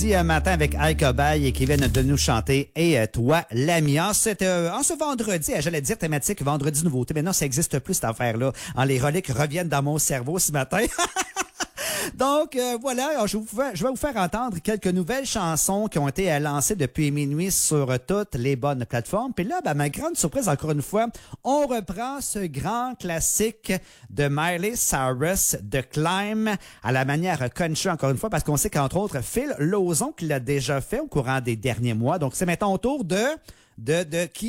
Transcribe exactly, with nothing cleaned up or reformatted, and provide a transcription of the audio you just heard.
Un matin avec Ike Obaye qui viennent de nous chanter Et euh, toi, l'ami. En, cette, euh, en ce vendredi, euh, j'allais dire thématique vendredi nouveauté. Maintenant, ça existe plus cette affaire-là. En les reliques reviennent dans mon cerveau ce matin. Donc, euh, voilà, je, vous fais, je vais vous faire entendre quelques nouvelles chansons qui ont été euh, lancées depuis minuit sur euh, toutes les bonnes plateformes. Puis là, ben, ma grande surprise, encore une fois, on reprend ce grand classique de Miley Cyrus, de Climb, à la manière country, encore une fois, parce qu'on sait qu'entre autres, Phil Lawson qui l'a déjà fait au courant des derniers mois. Donc, c'est maintenant au tour de... de, de qui?